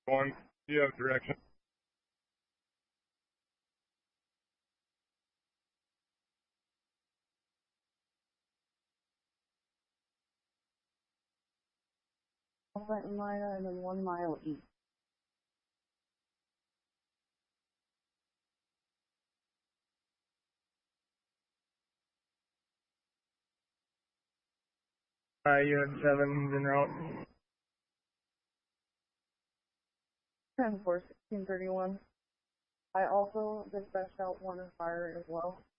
1, do you have direction? Alpha Mila and then 1 mile east. Unit 7's en route. 10-4, 1631. I also dispatched out 1 fire as well.